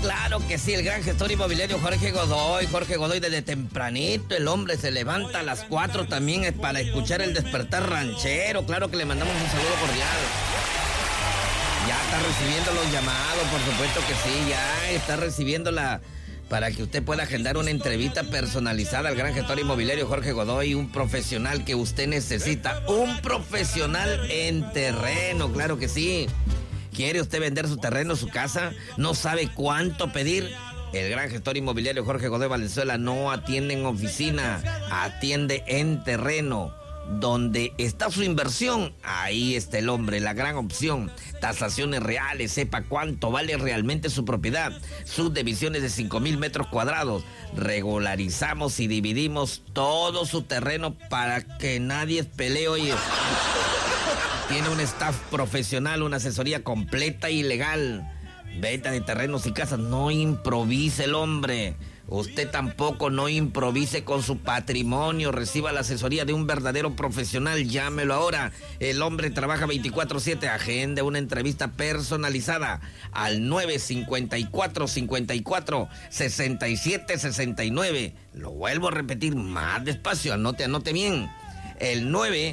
claro que sí, el gran gestor inmobiliario Jorge Godoy. Jorge Godoy desde tempranito, el hombre se levanta a las 4 también para escuchar el despertar ranchero. Claro que le mandamos un saludo cordial. Ya está recibiendo los llamados, por supuesto que sí, ya está recibiendo para que usted pueda agendar una entrevista personalizada al gran gestor inmobiliario Jorge Godoy, un profesional que usted necesita, un profesional en terreno, claro que sí. ¿Quiere usted vender su terreno, su casa? ¿No sabe cuánto pedir? El gran gestor inmobiliario Jorge Godoy Valenzuela no atiende en oficina, atiende en terreno. Donde está su inversión, ahí está el hombre, la gran opción. Tasaciones reales, sepa cuánto vale realmente su propiedad. Subdivisiones de 5,000 metros cuadrados. Regularizamos y dividimos todo su terreno para que nadie pelee. Oye, tiene un staff profesional, una asesoría completa y legal. Venta de terrenos y casas, no improvise el hombre. Usted tampoco no improvise con su patrimonio. Reciba la asesoría de un verdadero profesional. Llámelo ahora. El hombre trabaja 24/7. Agende una entrevista personalizada al 954-54-6769. Lo vuelvo a repetir más despacio. Anote bien. El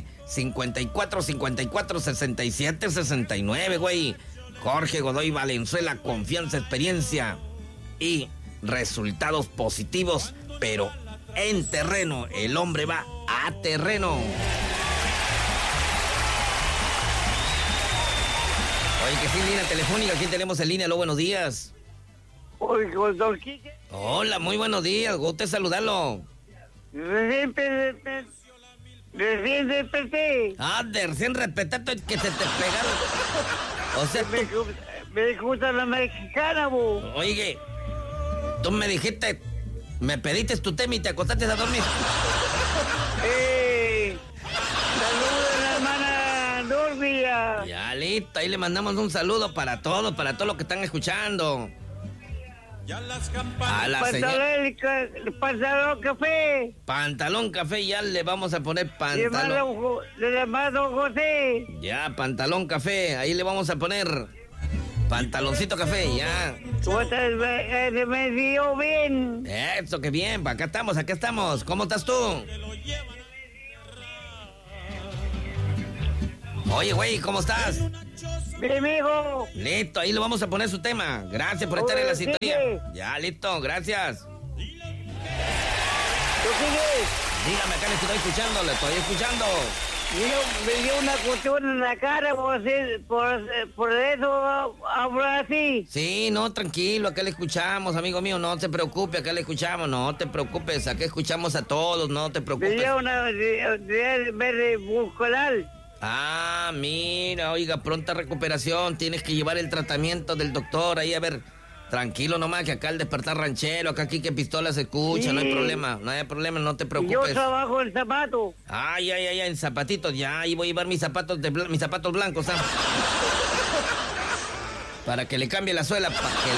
954-54-6769, güey. Jorge Godoy Valenzuela, confianza, experiencia y resultados positivos, pero en terreno. El hombre va a terreno. Oye, que sí, línea telefónica. ¿Quién tenemos en línea? Aló, buenos días. Oye, con Don Quique. Hola, muy buenos días. Gusto saludarlo. Recién desperté. Ah, de recién respetado que se te pegaron. O sea, Me gusta la mexicana, bo. Oye, tú me dijiste, me pediste tu tema y te acostaste a dormir. Saludos a la hermana Norvia. Ya, listo, ahí le mandamos un saludo para todos los que están escuchando. A la Pantalón café. Pantalón café, ya le vamos a poner pantalón. Le llamado José. Ya, pantalón café, ahí le vamos a poner pantaloncito café, ya. Me dio bien. Eso, que bien, acá estamos. ¿Cómo estás tú? Oye, güey, ¿cómo estás? Bien, mijo. Listo, ahí le vamos a poner su tema. Gracias por estar en la sintonía. ¿Sigue? Ya, listo, gracias. ¿Tú sigues? Dígame, acá le estoy escuchando. Me dio una cuestión en la cara por eso hablo así. Sí, no, tranquilo, acá le escuchamos, amigo mío, no te preocupes, acá le escuchamos, no te preocupes, acá escuchamos a todos, no te Me preocupes. dio una verde muscular. Ah, mira, oiga, pronta recuperación, tienes que llevar el tratamiento del doctor ahí, a ver, tranquilo nomás, que acá el despertar ranchero, acá Quique Pistola se escucha, Sí. no hay problema, no te Y yo preocupes. trabajo en zapato. Ay, en zapatitos, ya, ahí voy a llevar mis zapatos blancos, ¿ah? Para que le cambie la suela,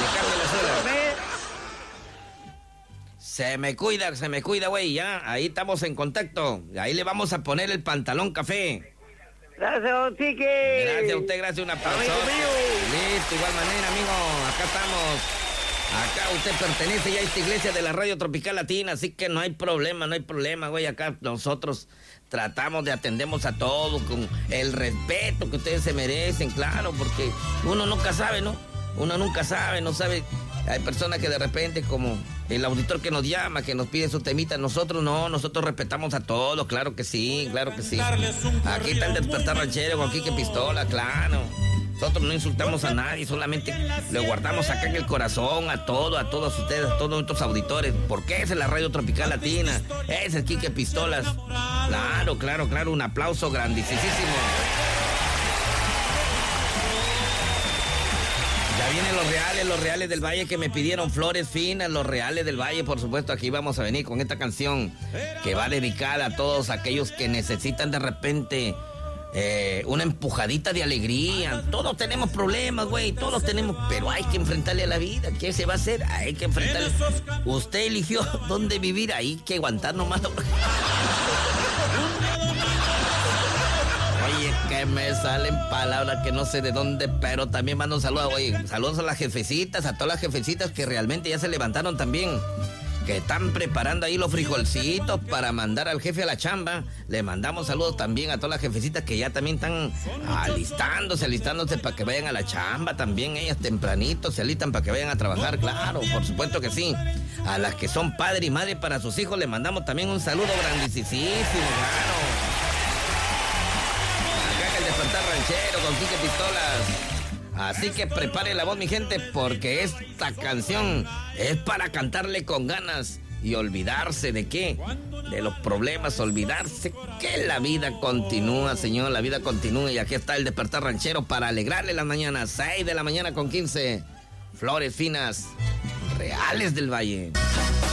Se me cuida, güey, ya, ahí estamos en contacto, ahí le vamos a poner el pantalón café. Gracias, Don Quique. Gracias a usted, gracias, un aplauso. Amigo mío. Listo, igual manera, amigo, acá estamos. Acá usted pertenece ya a esta iglesia de la Radio Tropical Latina, así que no hay problema, güey. Acá nosotros tratamos de atendemos a todos con el respeto que ustedes se merecen, claro, porque uno nunca sabe, ¿no? No sabe. Hay personas que de repente, como el auditor que nos llama, que nos pide su temita, nosotros respetamos a todos, claro que sí. Aquí está el despertar ranchero con Quique Pistola, claro. Nosotros no insultamos a nadie, solamente le guardamos acá en el corazón a todos ustedes, a todos nuestros auditores, porque esa es la Radio Tropical Latina, ese es Quique Pistolas. Claro, un aplauso grandísimo. Ya vienen los reales del Valle que me pidieron flores finas, los reales del Valle, por supuesto, aquí vamos a venir con esta canción que va dedicada a todos aquellos que necesitan de repente una empujadita de alegría. Todos tenemos problemas, güey, pero hay que enfrentarle a la vida. ¿Qué se va a hacer? Hay que enfrentarle. Usted eligió dónde vivir, hay que aguantar nomás. Oye, que me salen palabras que no sé de dónde, pero también mando un saludo. Oye, saludos a las jefecitas, a todas las jefecitas que realmente ya se levantaron también, que están preparando ahí los frijolcitos para mandar al jefe a la chamba. Le mandamos saludos también a todas las jefecitas que ya también están alistándose para que vayan a la chamba. También ellas tempranito se alistan para que vayan a trabajar, claro, por supuesto que sí. A las que son padre y madre para sus hijos le mandamos también un saludo grandísimo, claro. Acá en el Despertar Ranchero con Quique Pistolas. Así que prepare la voz, mi gente, porque esta canción es para cantarle con ganas y olvidarse de qué, de los problemas, olvidarse que la vida continúa, señor, la vida continúa. Y aquí está el Despertar Ranchero para alegrarle las mañanas, 6 de la mañana con 15, flores finas, reales del Valle.